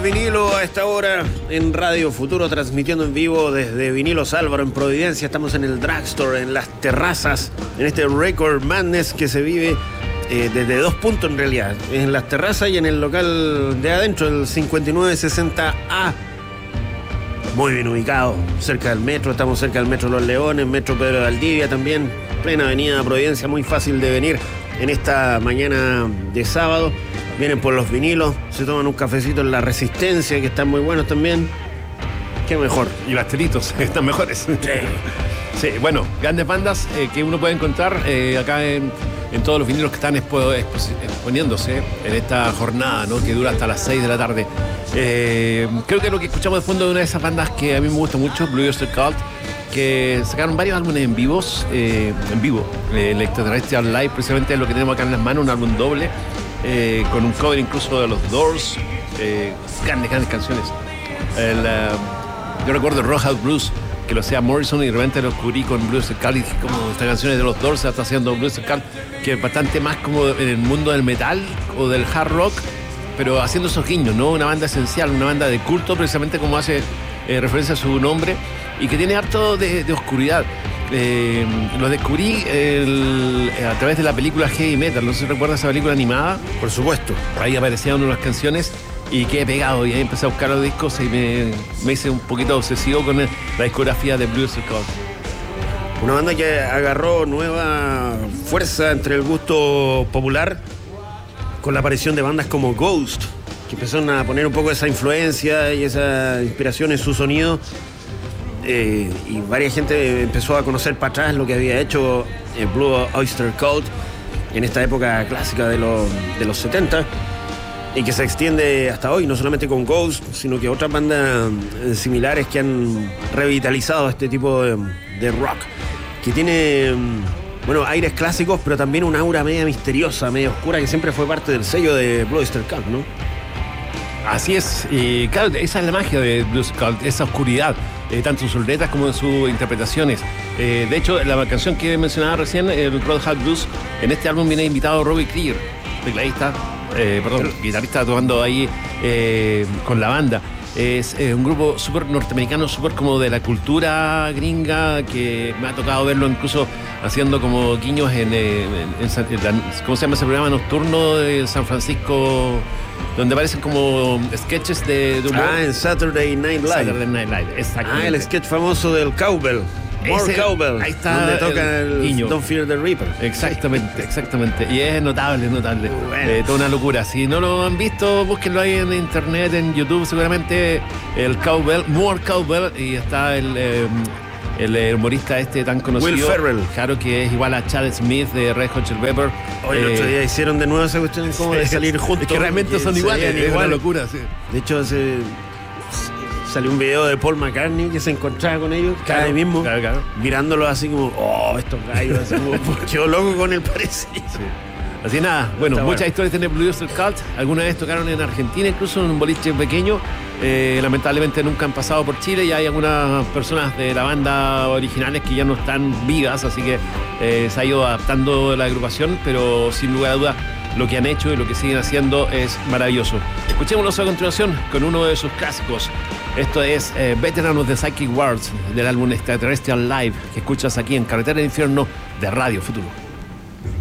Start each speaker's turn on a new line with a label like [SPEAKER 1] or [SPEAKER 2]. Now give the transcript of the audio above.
[SPEAKER 1] vinilo a esta hora en Radio Futuro, transmitiendo en vivo desde Vinilos Álvaro en Providencia. Estamos en el Drugstore, en las terrazas, en este Record Madness que se vive desde dos puntos en realidad, en las terrazas y en el local de adentro, el 5960A. Muy bien ubicado, cerca del metro, estamos cerca del Metro Los Leones, Metro Pedro de Valdivia también, plena avenida Providencia, muy fácil de venir en esta mañana de sábado. Vienen por los vinilos, se toman un cafecito en La Resistencia, que están muy buenos también. Qué mejor.
[SPEAKER 2] Y pastelitos están mejores.
[SPEAKER 1] Sí.
[SPEAKER 2] Sí, bueno, grandes bandas que uno puede encontrar acá en todos los vinilos que están exponiéndose en esta jornada, ¿no?, que dura hasta las 6 de la tarde. Creo que lo que escuchamos de fondo de una de esas bandas que a mí me gusta mucho, Blue Oyster Cult, que sacaron varios álbumes en vivo, el Extraterrestrial Live, precisamente es lo que tenemos acá en las manos, un álbum doble, con un cover incluso de los Doors, grandes canciones. Yo recuerdo el Roadhouse Blues, que lo hacía Morrison, y de repente lo descubrí con Blue Oyster Cult, y dije, como esta canción es de los Doors, se está haciendo Blue Oyster Cult, que es bastante más como en el mundo del metal o del hard rock, pero haciendo esos guiños, ¿no? Una banda esencial, una banda de culto, precisamente como hace referencia a su nombre, y que tiene harto de oscuridad. Lo descubrí a través de la película Heavy Metal. No sé si recuerdas esa película animada.
[SPEAKER 1] Por supuesto.
[SPEAKER 2] Ahí aparecían unas canciones y quedé pegado, y ahí empecé a buscar los discos y me hice un poquito obsesivo con la discografía de Blue Oyster Cult.
[SPEAKER 1] Una banda que agarró nueva fuerza entre el gusto popular con la aparición de bandas como Ghost, que empezaron a poner un poco esa influencia y esa inspiración en su sonido. Y varias gente empezó a conocer para atrás lo que había hecho Blue Oyster Cult en esta época clásica de los 70, y que se extiende hasta hoy, no solamente con Ghost, sino que otras bandas similares que han revitalizado este tipo de rock, que tiene, bueno, aires clásicos, pero también una aura media misteriosa, media oscura, que siempre fue parte del sello de Blue Oyster Cult, ¿no?
[SPEAKER 2] Así es, y claro, esa es la magia de Blue Oyster Cult, esa oscuridad, tanto en sus letras como en sus interpretaciones. De hecho, la canción que mencionaba recién, el Roadhouse Blues, en este álbum viene invitado Robbie Krieger, tecladista, guitarrista, tocando ahí con la banda. Es un grupo súper norteamericano, súper como de la cultura gringa, que me ha tocado verlo incluso haciendo como guiños en ¿cómo se llama ese programa nocturno de San Francisco? Donde aparecen como sketches de humor.
[SPEAKER 1] En Saturday Night Live.
[SPEAKER 2] Saturday Night Live, exactamente.
[SPEAKER 1] El sketch famoso del Cowbell. More Cowbell.
[SPEAKER 2] Ahí está.
[SPEAKER 1] Donde toca el Don't Fear the Reaper.
[SPEAKER 2] Exactamente. Y es notable. Bueno. Toda una locura. Si no lo han visto, búsquenlo ahí en internet, en YouTube, seguramente. El Cowbell, More Cowbell. Y está el humorista tan conocido,
[SPEAKER 1] Will Ferrell.
[SPEAKER 2] Claro, que es igual a Chad Smith de Red Hot Chili Pepper.
[SPEAKER 1] Hoy el otro día hicieron de nuevo esa cuestión como de salir juntos.
[SPEAKER 2] Es que realmente son iguales, es una locura, sí.
[SPEAKER 1] De hecho, salió un video de Paul McCartney que se encontraba con ellos, cada vez mismo,
[SPEAKER 2] claro.
[SPEAKER 1] Mirándolo así como, estos gallos, así como, quedó loco con el parecido.
[SPEAKER 2] Sí. Así nada, bueno, muchas historias tiene Blue Oyster Cult. Alguna vez tocaron en Argentina, incluso en un boliche pequeño. Lamentablemente nunca han pasado por Chile, y hay algunas personas de la banda originales que ya no están vivas, así que se ha ido adaptando la agrupación, pero sin lugar a dudas lo que han hecho y lo que siguen haciendo es maravilloso. Escuchémoslos a continuación con uno de sus clásicos. Esto es Veteran of the Psychic Worlds, del álbum Extraterrestrial Live, que escuchas aquí en Carretera del Infierno de Radio Futuro.